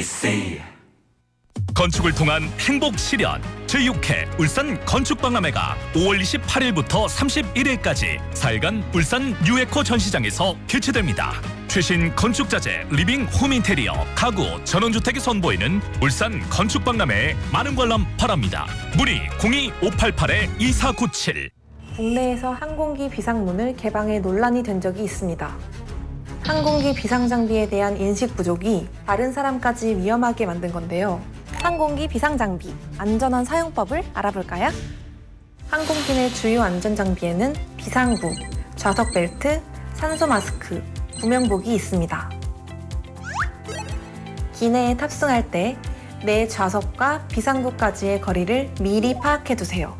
MBC 건축을 통한 행복 실현 제6회 울산 건축박람회가 5월 28일부터 31일까지 4일간 울산 뉴에코 전시장에서 개최됩니다. 최신 건축자재, 리빙 홈인테리어, 가구, 전원주택이 선보이는 울산 건축박람회에 많은 관람 바랍니다. 문의 02-588-2497. 국내에서 항공기 비상문을 개방해 논란이 된 적이 있습니다. 항공기 비상장비에 대한 인식 부족이 다른 사람까지 위험하게 만든 건데요. 항공기 비상장비, 안전한 사용법을 알아볼까요? 항공기 내 주요 안전장비에는 비상구, 좌석 벨트, 산소 마스크, 구명복이 있습니다. 기내에 탑승할 때 내 좌석과 비상구까지의 거리를 미리 파악해두세요.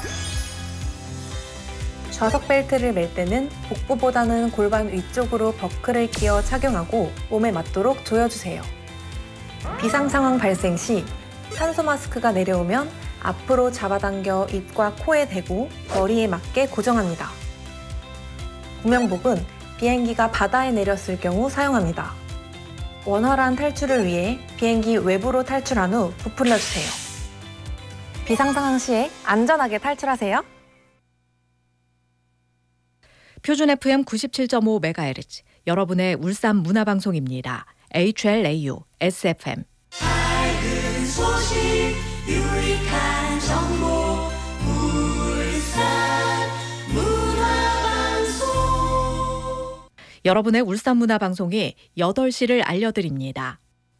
좌석 벨트를 멜 때는 복부보다는 골반 위쪽으로 버클을 끼워 착용하고 몸에 맞도록 조여주세요. 비상 상황 발생 시 산소 마스크가 내려오면 앞으로 잡아당겨 입과 코에 대고 머리에 맞게 고정합니다. 구명복은 비행기가 바다에 내렸을 경우 사용합니다. 원활한 탈출을 위해 비행기 외부로 탈출한 후 부풀려주세요. 비상 상황 시에 안전하게 탈출하세요. 표준 FM 97.5MHz 여러분의 울산 문화방송입니다. HLAU SFM. 밝은 소식 유익한 정보 울산 문화방송. 여러분의 울산 문화방송이 8시를 알려드립니다.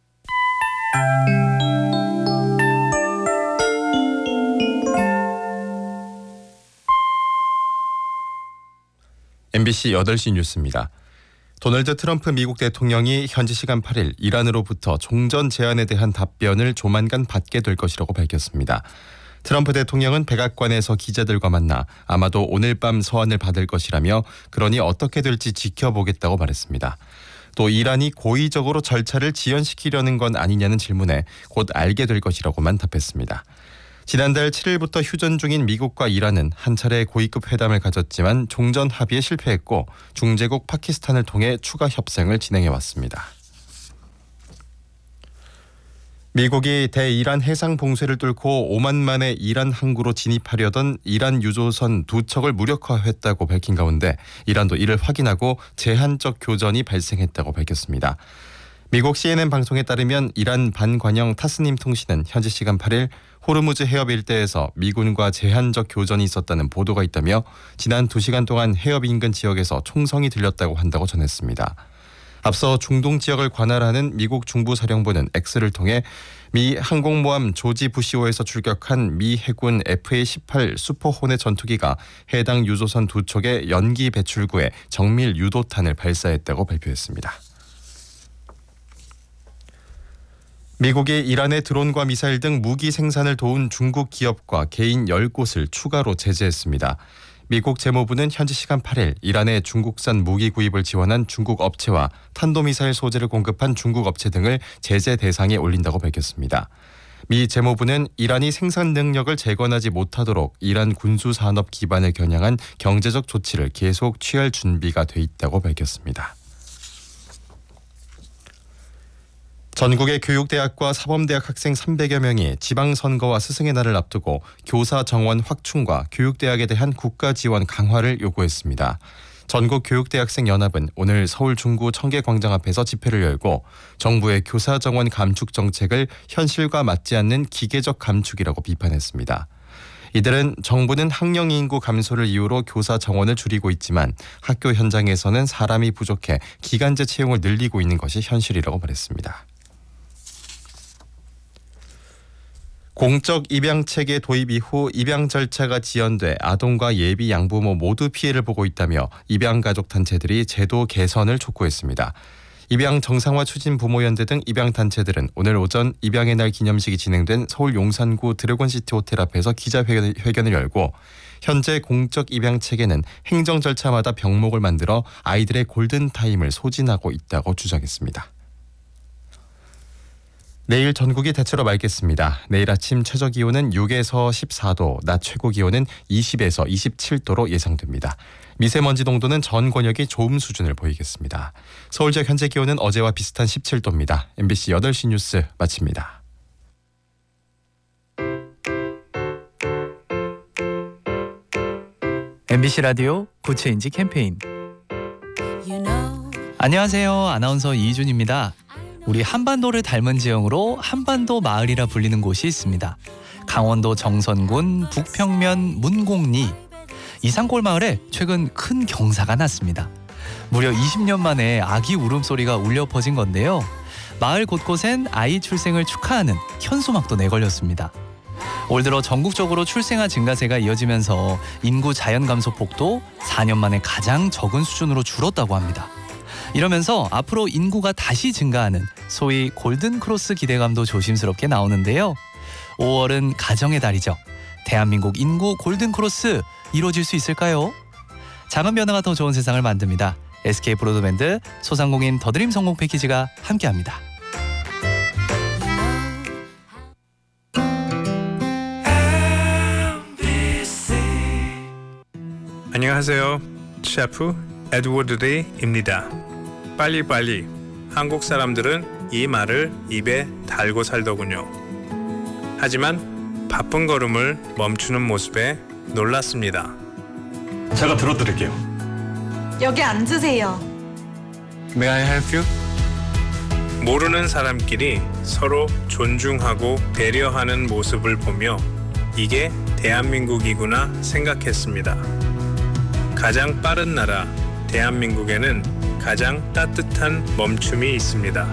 MBC 8시 뉴스입니다. 도널드 트럼프 미국 대통령이 현지 시간 8일 이란으로부터 종전 제안에 대한 답변을 조만간 받게 될 것이라고 밝혔습니다. 트럼프 대통령은 백악관에서 기자들과 만나 아마도 오늘 밤 서한을 받을 것이라며 그러니 어떻게 될지 지켜보겠다고 말했습니다. 또 이란이 고의적으로 절차를 지연시키려는 건 아니냐는 질문에 곧 알게 될 것이라고만 답했습니다. 지난달 7일부터 휴전 중인 미국과 이란은 한 차례 고위급 회담을 가졌지만 종전 합의에 실패했고 중재국 파키스탄을 통해 추가 협상을 진행해왔습니다. 미국이 대이란 해상 봉쇄를 뚫고 오만만의 이란 항구로 진입하려던 이란 유조선 2척을 무력화했다고 밝힌 가운데 이란도 이를 확인하고 제한적 교전이 발생했다고 밝혔습니다. 미국 CNN 방송에 따르면 이란 반관영 타스님 통신은 현지 시간 8일 호르무즈 해협 일대에서 미군과 제한적 교전이 있었다는 보도가 있다며 지난 2시간 동안 해협 인근 지역에서 총성이 들렸다고 한다고 전했습니다. 앞서 중동 지역을 관할하는 미국 중부사령부는 X를 통해 미 항공모함 조지 부시호에서 출격한 미 해군 FA-18 슈퍼호넷 전투기가 해당 유조선 2척의 연기 배출구에 정밀 유도탄을 발사했다고 발표했습니다. 미국이 이란의 드론과 미사일 등 무기 생산을 도운 중국 기업과 개인 10곳을 추가로 제재했습니다. 미국 재무부는 현지 시간 8일 이란의 중국산 무기 구입을 지원한 중국 업체와 탄도미사일 소재를 공급한 중국 업체 등을 제재 대상에 올린다고 밝혔습니다. 미 재무부는 이란이 생산 능력을 재건하지 못하도록 이란 군수산업 기반을 겨냥한 경제적 조치를 계속 취할 준비가 돼 있다고 밝혔습니다. 전국의 교육대학과 사범대학 학생 300여 명이 지방선거와 스승의 날을 앞두고 교사 정원 확충과 교육대학에 대한 국가 지원 강화를 요구했습니다. 전국교육대학생연합은 오늘 서울 중구 청계광장 앞에서 집회를 열고 정부의 교사 정원 감축 정책을 현실과 맞지 않는 기계적 감축이라고 비판했습니다. 이들은 정부는 학령 인구 감소를 이유로 교사 정원을 줄이고 있지만 학교 현장에서는 사람이 부족해 기간제 채용을 늘리고 있는 것이 현실이라고 말했습니다. 공적 입양체계 도입 이후 입양 절차가 지연돼 아동과 예비 양부모 모두 피해를 보고 있다며 입양가족 단체들이 제도 개선을 촉구했습니다. 입양 정상화 추진 부모연대 등 입양단체들은 오늘 오전 입양의 날 기념식이 진행된 서울 용산구 드래곤시티 호텔 앞에서 기자회견을 열고 현재 공적 입양체계는 행정 절차마다 병목을 만들어 아이들의 골든타임을 소진하고 있다고 주장했습니다. 내일 전국이 대체로 맑겠습니다. 내일 아침 최저 기온은 6에서 14도, 낮 최고 기온은 20에서 27도로 예상됩니다. 미세먼지 농도는 전 권역이 좋음 수준을 보이겠습니다. 서울 지역 현재 기온은 어제와 비슷한 17도입니다. MBC 8시 뉴스 마칩니다. MBC 라디오 구체인지 캠페인. 안녕하세요. 아나운서 이준입니다. 우리 한반도를 닮은 지형으로 한반도 마을이라 불리는 곳이 있습니다. 강원도 정선군 북평면 문곡리. 이 산골 마을에 최근 큰 경사가 났습니다. 무려 20년 만에 아기 울음소리가 울려 퍼진 건데요. 마을 곳곳엔 아이 출생을 축하하는 현수막도 내걸렸습니다. 올 들어 전국적으로 출생아 증가세가 이어지면서 인구 자연 감소 폭도 4년 만에 가장 적은 수준으로 줄었다고 합니다. 이러면서 앞으로 인구가 다시 증가하는 소위 골든크로스 기대감도 조심스럽게 나오는데요. 5월은 가정의 달이죠. 대한민국 인구 골든크로스 이루어질 수 있을까요? 작은 변화가 더 좋은 세상을 만듭니다. SK 브로드밴드 소상공인 더드림 성공 패키지가 함께합니다. 안녕하세요. 셰프 에드워드 데이입니다. 빨리빨리. 한국 사람들은 이 말을 입에 달고 살더군요. 하지만 바쁜 걸음을 멈추는 모습에 놀랐습니다. 제가 들어드릴게요. 여기 앉으세요. May I help you? 모르는 사람끼리 서로 존중하고 배려하는 모습을 보며 이게 대한민국이구나 생각했습니다. 가장 빠른 나라 대한민국에는 가장 따뜻한 멈춤이 있습니다.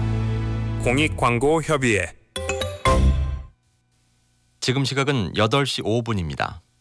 공익광고협의회. 지금 시각은 8시 5분입니다.